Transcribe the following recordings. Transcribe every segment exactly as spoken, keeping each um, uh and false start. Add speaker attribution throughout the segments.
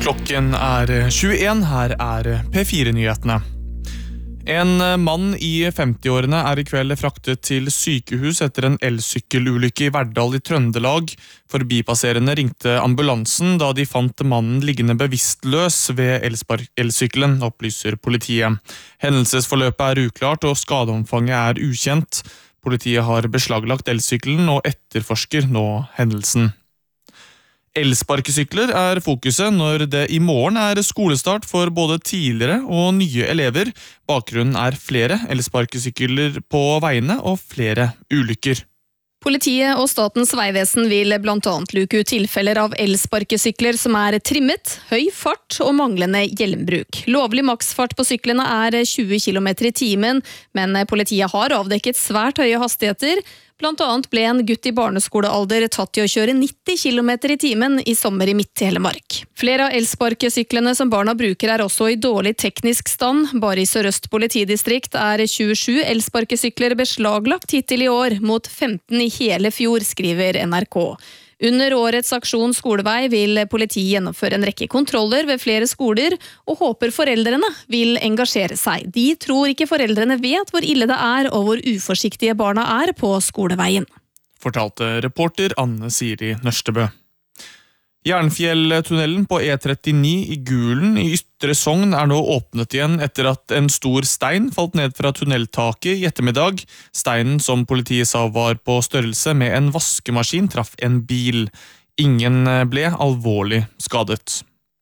Speaker 1: Klokken er tjueen, her er P fire-nyhetene. En mann i femtiårene er i kveld fraktet til sykehus etter en elsykkelulykke i Verdal i Trøndelag. Forbipasserende ringte ambulansen da de fant mannen liggende bevisstløs ved elsykkelen, opplyser politiet. Hendelsesforløpet er uklart og skadeomfanget er ukjent. Politiet har beslaglagt elsykkelen og etterforsker nå hendelsen. Elsparkesykler er fokuset når det i morgen er skolestart for både tidligere og nye elever. Bakgrunnen er flere elsparkesykler på veiene og flere ulykker.
Speaker 2: Politiet og Statens vegvesen vil blant annet luke ut tilfeller av elsparkesykler som er trimmet, høy fart og manglende hjelmbruk. Lovlig maksfart på syklene er tjue kilometer i timen, men politiet har avdekket svært høye hastigheter. Blant annet ble en gutt i barneskolealder tatt til å kjøre nitti kilometer i timen i sommer i Midt-Telemark. Flere av elsparkesyklene som barna bruker er også i dårlig teknisk stand. Bare i Sør-Øst politidistrikt er tjuesju elsparkesykler beslaglagt hittil i år, mot femten i hele fjor, skriver N R K. Under årets aksjon Skolevei vil politiet gjennomføre en rekke kontroller ved flere skoler, og håper foreldrene vil engasjere seg. De tror ikke foreldrene vet hvor ille det er og hvor uforsiktige barna er på skoleveien.
Speaker 1: Fortalte reporter Anne Siri Nørstebø. Jernfjelltunnelen på E trettini i Gulen i Ytre Sogn er nå åpnet igjen etter at en stor stein falt ned fra tunneltaket i ettermiddag. Steinen som politiet sa var på størrelse med en vaskemaskin traff en bil. Ingen ble alvorlig skadet.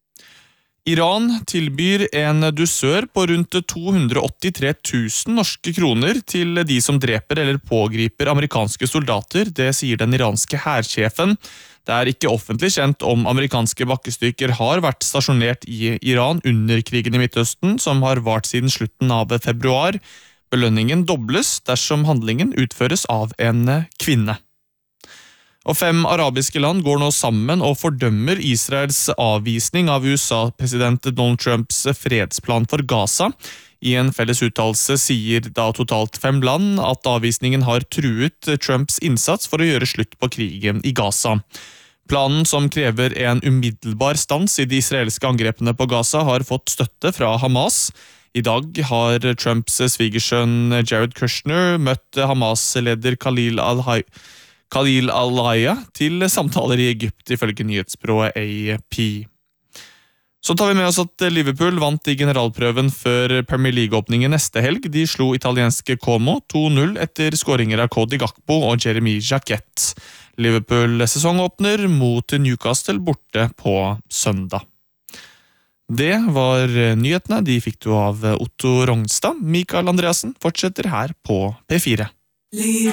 Speaker 1: Iran tilbyr en dusør på rundt to hundre åttitre tusen norske kroner til de som dreper eller pågriper amerikanske soldater, det sier den iranske hærsjefen. Det er ikke offentlig kjent om amerikanske bakkestyrker har vært stasjonert i Iran under krigen i Midtøsten, som har vart siden slutten av februar. Belønningen dobles dersom handlingen utføres av en kvinne. Og fem arabiske land går nå sammen og fordømmer Israels avvisning av U S A-president Donald Trumps fredsplan for Gaza. I en felles uttalelse sier da totalt fem land at avvisningen har truet Trumps innsats for å gjøre slutt på krigen i Gaza. Planen, som krever en umiddelbar stans i de israelske angrepene på Gaza, har fått støtte fra Hamas. I dag har Trumps svigersønn Jared Kushner møtt Hamas-leder Khalil al-Hayya Khalil al-Hayya til samtaler i Egypt, ifølge nyhetsbyrået A P. Så tar vi med oss at Liverpool vant i generalprøven før Premier League-åpningen neste helg. De slo italienske Como to null etter skåringer av Cody Gakpo og Jeremy Jacquet. Liverpool sesongåpner mot Newcastle borte på søndag. Det var nyhetene. De fikk du av Otto Rongstad. Mikael Andreasen fortsetter her på P fire.